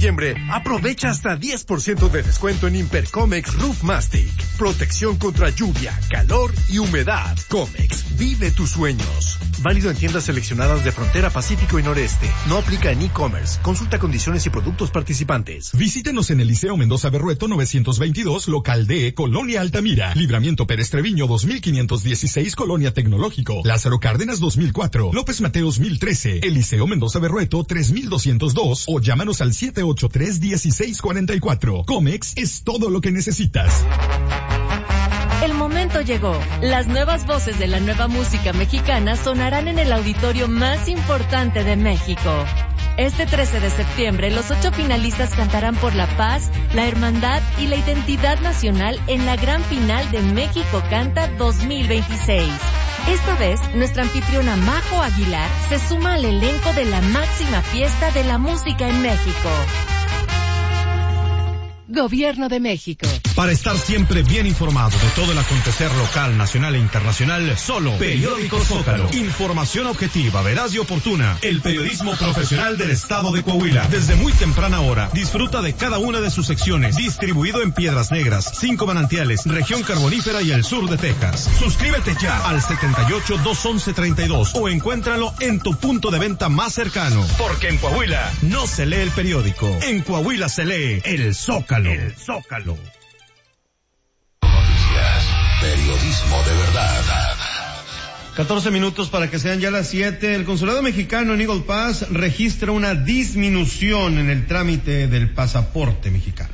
septiembre, aprovecha hasta 10% de descuento en Impercomex Roof Mastic. Protección contra lluvia, calor y humedad. Comex, vive tus sueños. Válido en tiendas seleccionadas de Frontera Pacífico y Noreste. No aplica en e-commerce. Consulta condiciones y productos participantes. Visítenos en el Liceo Mendoza Berrueto 922, local D, Colonia Altamira. Libramiento Pérez Treviño 2516, Colonia Tecnológico. Lázaro Cárdenas 2004. López Mateos 1013. El Liceo Mendoza Berrueto 3202 o llámanos al 783-1644. Comex es todo lo que necesitas. El momento llegó. Las nuevas voces de la nueva música mexicana sonarán en el auditorio más importante de México. Este 13 de septiembre, los 8 finalistas cantarán por la paz, la hermandad y la identidad nacional en la gran final de México Canta 2026. Esta vez, nuestra anfitriona Majo Aguilar se suma al elenco de la máxima fiesta de la música en México. Gobierno de México. Para estar siempre bien informado de todo el acontecer local, nacional e internacional, solo Periódico Zócalo. Información objetiva, veraz y oportuna. El periodismo profesional del estado de Coahuila. Desde muy temprana hora, disfruta de cada una de sus secciones. Distribuido en Piedras Negras, 5 Manantiales, región carbonífera y el sur de Texas. Suscríbete ya al 78-211-32 o encuéntralo en tu punto de venta más cercano. Porque en Coahuila no se lee el periódico. En Coahuila se lee el Zócalo. El Zócalo. Noticias. Periodismo de verdad. 14 minutos para que sean ya las 7. El consulado mexicano en Eagle Pass registra una disminución en el trámite del pasaporte mexicano.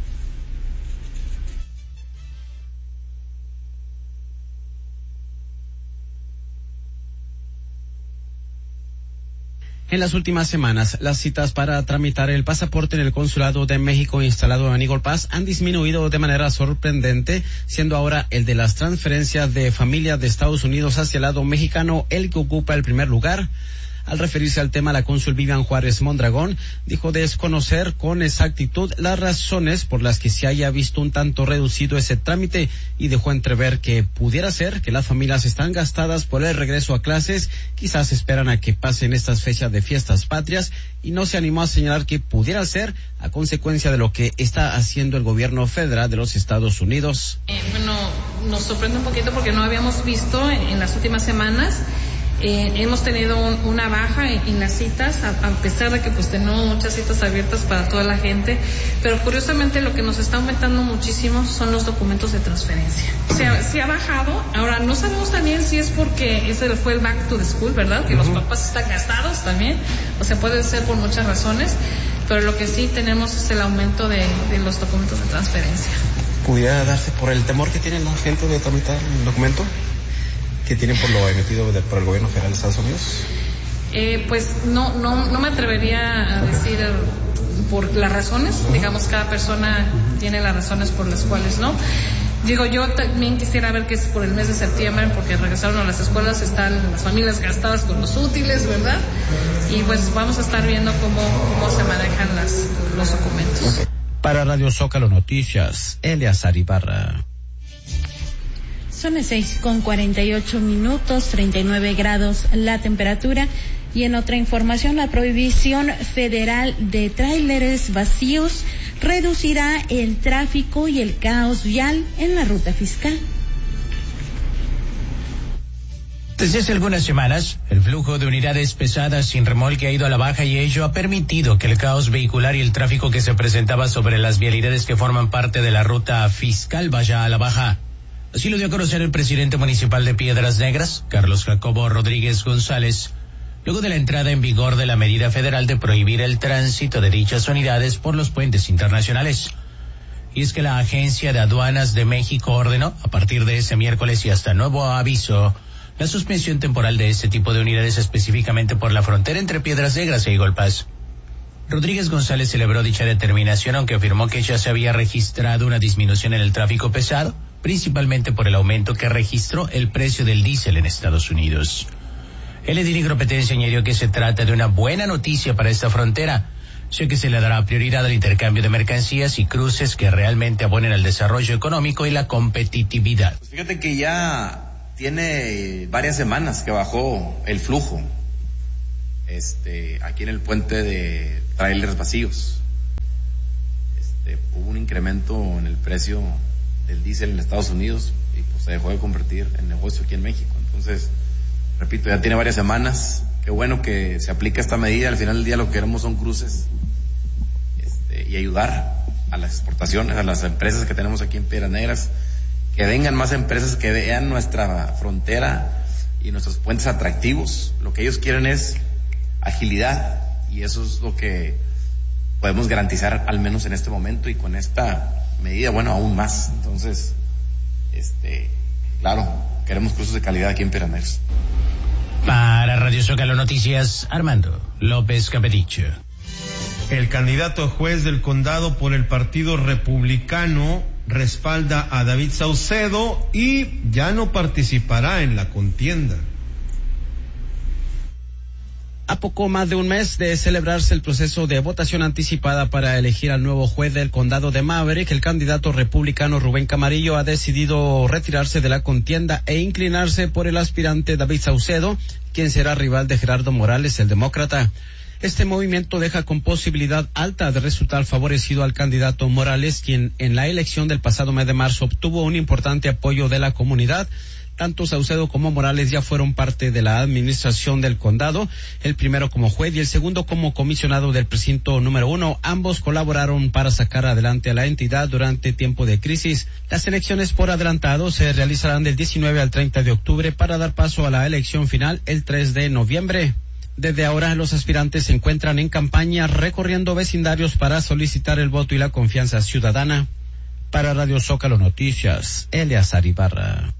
En las últimas semanas, las citas para tramitar el pasaporte en el Consulado de México instalado en Eagle Pass han disminuido de manera sorprendente, siendo ahora el de las transferencias de familia de Estados Unidos hacia el lado mexicano el que ocupa el primer lugar. Al referirse al tema, la cónsul Vivian Juárez Mondragón dijo desconocer con exactitud las razones por las que se haya visto un tanto reducido ese trámite y dejó entrever que pudiera ser que las familias están gastadas por el regreso a clases, quizás esperan a que pasen estas fechas de fiestas patrias y no se animó a señalar que pudiera ser a consecuencia de lo que está haciendo el gobierno federal de los Estados Unidos. Bueno, nos sorprende un poquito porque no habíamos visto en las últimas semanas. Hemos tenido una baja en las citas, a pesar de que pues tenemos muchas citas abiertas para toda la gente, pero curiosamente lo que nos está aumentando muchísimo son los documentos de transferencia. Se ha bajado. Ahora no sabemos también si es porque ese fue el back to the school, ¿verdad? Que los papás están gastados también, o sea, puede ser por muchas razones, pero lo que sí tenemos es el aumento de los documentos de transferencia. ¿Pudiera darse por el temor que tiene la gente de tramitar el documento que tienen por lo emitido por el gobierno federal de Estados Unidos? Pues no me atrevería a decir por las razones. Digamos, cada persona tiene las razones por las cuales no. Digo, yo también quisiera ver que es por el mes de septiembre, porque regresaron a las escuelas, están las familias gastadas con los útiles, ¿verdad? Y pues vamos a estar viendo cómo se manejan los documentos. Para Radio Zócalo Noticias, Eleazar Ibarra. Son las 6:48, 39 grados la temperatura. Y en otra información, la prohibición federal de tráileres vacíos reducirá el tráfico y el caos vial en la ruta fiscal. Desde hace algunas semanas, el flujo de unidades pesadas sin remolque ha ido a la baja y ello ha permitido que el caos vehicular y el tráfico que se presentaba sobre las vialidades que forman parte de la ruta fiscal vaya a la baja. Así lo dio a conocer el presidente municipal de Piedras Negras, Carlos Jacobo Rodríguez González, luego de la entrada en vigor de la medida federal de prohibir el tránsito de dichas unidades por los puentes internacionales. Y es que la Agencia de Aduanas de México ordenó, a partir de ese miércoles y hasta nuevo aviso, la suspensión temporal de este tipo de unidades específicamente por la frontera entre Piedras Negras e Eagle Pass. Rodríguez González celebró dicha determinación, aunque afirmó que ya se había registrado una disminución en el tráfico pesado, principalmente por el aumento que registró el precio del diésel en Estados Unidos. El edil Agropetencia añadió que se trata de una buena noticia para esta frontera, ya que se le dará prioridad al intercambio de mercancías y cruces que realmente abonen al desarrollo económico y la competitividad. Pues fíjate que ya tiene varias semanas que bajó el flujo aquí en el puente de trailers vacíos. hubo un incremento en el precio del diésel en Estados Unidos y pues se dejó de convertir en negocio aquí en México. Entonces, repito, ya tiene varias semanas. Qué bueno que se aplica esta medida. Al final del día lo que queremos son cruces y ayudar a las exportaciones, a las empresas que tenemos aquí en Piedras Negras, que vengan más empresas, que vean nuestra frontera y nuestros puentes atractivos. Lo que ellos quieren es agilidad y eso es lo que podemos garantizar al menos en este momento y con esta medida, bueno, aún más. Entonces, claro, queremos cruces de calidad aquí en Piedras Negras. Para Radio Zócalo Noticias, Armando López Capedicho. El candidato a juez del condado por el Partido Republicano respalda a David Saucedo y ya no participará en la contienda. A poco más de un mes de celebrarse el proceso de votación anticipada para elegir al nuevo juez del condado de Maverick, el candidato republicano Rubén Camarillo ha decidido retirarse de la contienda e inclinarse por el aspirante David Saucedo, quien será rival de Gerardo Morales, el demócrata. Este movimiento deja con posibilidad alta de resultar favorecido al candidato Morales, quien en la elección del pasado mes de marzo obtuvo un importante apoyo de la comunidad. Tanto Saucedo como Morales ya fueron parte de la administración del condado, el primero como juez y el segundo como comisionado del precinto número 1. Ambos colaboraron para sacar adelante a la entidad durante tiempo de crisis. Las elecciones por adelantado se realizarán del 19 al 30 de octubre para dar paso a la elección final el 3 de noviembre. Desde ahora los aspirantes se encuentran en campaña recorriendo vecindarios para solicitar el voto y la confianza ciudadana. Para Radio Zócalo Noticias, Eleazar Ibarra.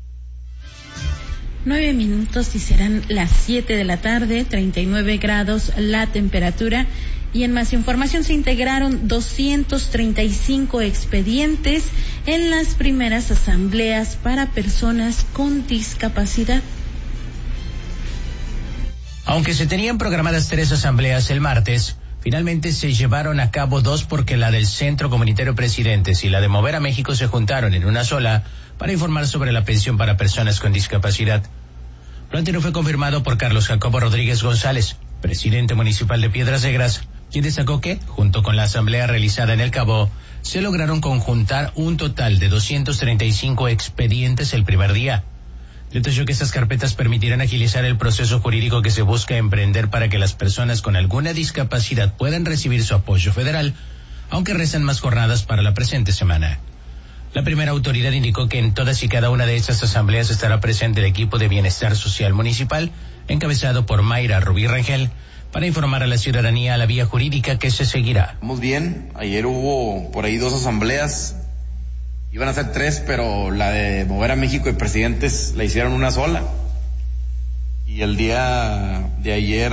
9 minutos y serán las 7 de la tarde, 39 grados la temperatura. Y en más información, se integraron 235 expedientes en las primeras asambleas para personas con discapacidad. Aunque se tenían programadas 3 asambleas el martes, finalmente se llevaron a cabo 2 porque la del Centro Comunitario Presidentes y la de Mover a México se juntaron en una sola para informar sobre la pensión para personas con discapacidad. Lo anterior fue confirmado por Carlos Jacobo Rodríguez González, presidente municipal de Piedras Negras, quien destacó que, junto con la asamblea realizada en El Cabo, se lograron conjuntar un total de 235 expedientes el primer día. Detalló que estas carpetas permitirán agilizar el proceso jurídico que se busca emprender para que las personas con alguna discapacidad puedan recibir su apoyo federal, aunque restan más jornadas para la presente semana. La primera autoridad indicó que en todas y cada una de estas asambleas estará presente el equipo de Bienestar Social Municipal, encabezado por Mayra Rubí Rangel, para informar a la ciudadanía la vía jurídica que se seguirá. Vamos bien, ayer hubo por ahí 2 asambleas, iban a ser 3, pero la de Mover a México y Presidentes la hicieron una sola. Y el día de ayer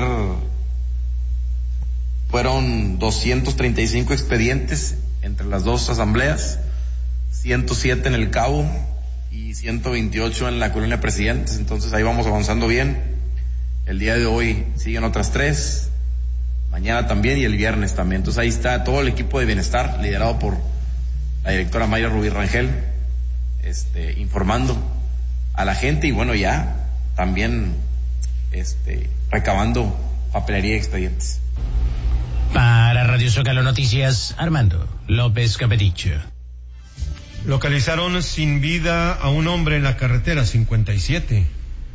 fueron 235 expedientes entre las 2 asambleas, 107 en El Cabo y 128 en la colonia Presidentes. Entonces ahí vamos avanzando bien. El día de hoy siguen otras 3, mañana también y el viernes también. Entonces ahí está todo el equipo de bienestar liderado por la directora Mayra Rubí Rangel, informando a la gente y bueno, ya también recabando papelería y expedientes. Para Radio Zócalo Noticias, Armando López Capedicho. Localizaron sin vida a un hombre en la carretera 57.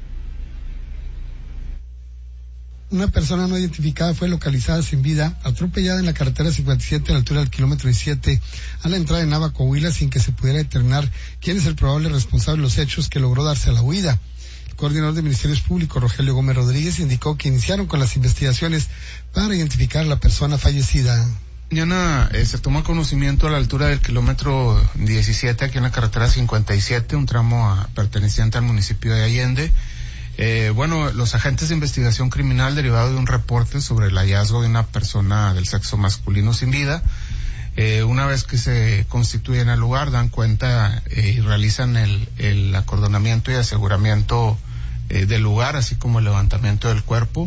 Una persona no identificada fue localizada sin vida, atropellada en la carretera 57 a la altura del kilómetro 17 a la entrada de Nava, Coahuila, sin que se pudiera determinar quién es el probable responsable de los hechos que logró darse a la huida. El coordinador de Ministerios Públicos, Rogelio Gómez Rodríguez, indicó que iniciaron con las investigaciones para identificar a la persona fallecida. Mañana se tomó conocimiento a la altura del kilómetro 17, aquí en la carretera 57, un tramo perteneciente al municipio de Allende. Los agentes de investigación criminal, derivado de un reporte sobre el hallazgo de una persona del sexo masculino sin vida, una vez que se constituyen al lugar, dan cuenta y realizan el acordonamiento y aseguramiento del lugar, así como el levantamiento del cuerpo.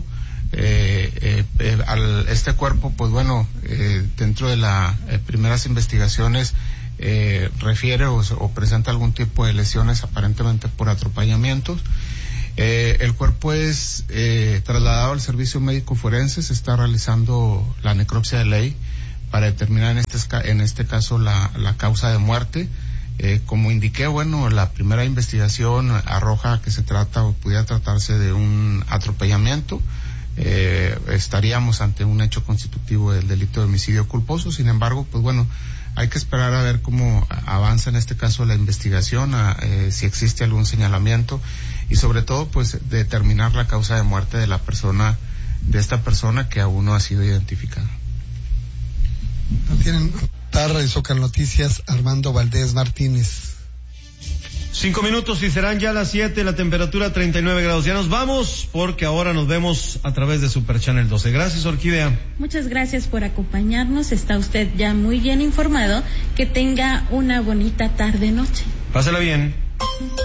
Este cuerpo, dentro de las primeras investigaciones, refiere o presenta algún tipo de lesiones aparentemente por atropellamientos. El cuerpo es trasladado al servicio médico forense, se está realizando la necropsia de ley para determinar en este caso la causa de muerte. Como indiqué, bueno, la primera investigación arroja que se trata o pudiera tratarse de un atropellamiento. Estaríamos ante un hecho constitutivo del delito de homicidio culposo. Sin embargo, pues bueno, hay que esperar a ver cómo avanza en este caso la investigación, si existe algún señalamiento y sobre todo pues determinar la causa de muerte de esta persona que aún no ha sido identificada. Tienen Tarra y Zócalo Noticias, Armando Valdés Martínez. 5 minutos y serán ya las 7, la temperatura 39 grados. Ya nos vamos porque ahora nos vemos a través de Super Channel 12. Gracias, Orquídea. Muchas gracias por acompañarnos. Está usted ya muy bien informado. Que tenga una bonita tarde-noche. Pásala bien.